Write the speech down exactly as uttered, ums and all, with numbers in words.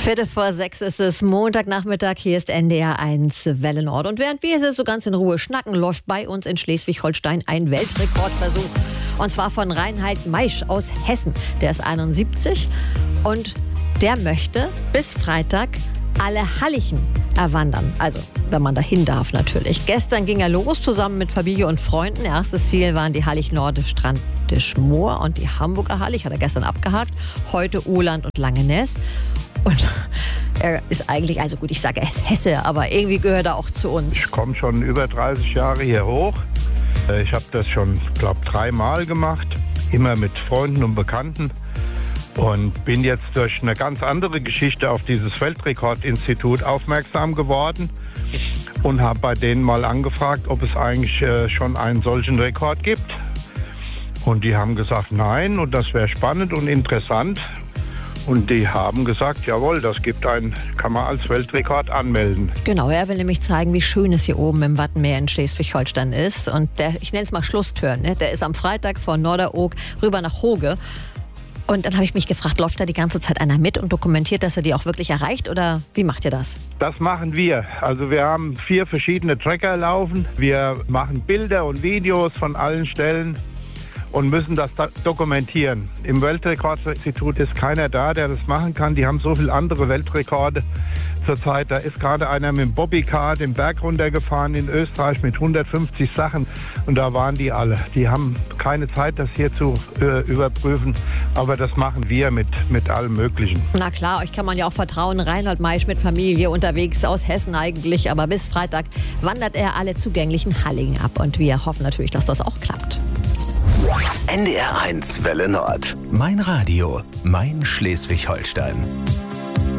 Viertel vor sechs ist es, Montagnachmittag, hier ist N D R eins Welle Nord. Und während wir hier so ganz in Ruhe schnacken, läuft bei uns in Schleswig-Holstein ein Weltrekordversuch. Und zwar von Reinhard Maisch aus Hessen. Der ist einundsiebzig und der möchte bis Freitag alle Hallichen erwandern. Also, wenn man dahin darf natürlich. Gestern ging er los, zusammen mit Familie und Freunden. Erstes Ziel waren die Hallig Norde, Strandisch Moor und die Hamburger Hallig. Hat er gestern abgehakt. Heute Uhland und Langenäs. Und er ist eigentlich, also gut, ich sage, er ist Hesse, aber irgendwie gehört er auch zu uns. Ich komme schon über dreißig Jahre hier hoch. Ich habe das schon, glaube ich, dreimal gemacht. Immer mit Freunden und Bekannten. Und bin jetzt durch eine ganz andere Geschichte auf dieses Weltrekordinstitut aufmerksam geworden und habe bei denen mal angefragt, ob es eigentlich äh, schon einen solchen Rekord gibt. Und die haben gesagt, nein, und das wäre spannend und interessant. Und die haben gesagt, jawohl, das gibt einen, kann man als Weltrekord anmelden. Genau, er will nämlich zeigen, wie schön es hier oben im Wattenmeer in Schleswig-Holstein ist. Und der, ich nenne es mal Schlusstörn, ne? Der ist am Freitag von Norderoog rüber nach Hoge. Und dann habe ich mich gefragt, läuft da die ganze Zeit einer mit und dokumentiert, dass er die auch wirklich erreicht? Oder wie macht ihr das? Das machen wir. Also wir haben vier verschiedene Tracker laufen. Wir machen Bilder und Videos von allen Stellen und müssen das dokumentieren. Im Weltrekordinstitut ist keiner da, der das machen kann. Die haben so viele andere Weltrekorde zurzeit. Da ist gerade einer mit dem Bobbycar den Berg runtergefahren in Österreich mit hundertfünfzig Sachen. Und da waren die alle. Die haben keine Zeit, das hier zu äh, überprüfen. Aber das machen wir mit, mit allem Möglichen. Na klar, euch kann man ja auch vertrauen. Reinhard Maisch mit Familie unterwegs aus Hessen eigentlich. Aber bis Freitag wandert er alle zugänglichen Halligen ab. Und wir hoffen natürlich, dass das auch klappt. N D R eins Welle Nord. Mein Radio, mein Schleswig-Holstein.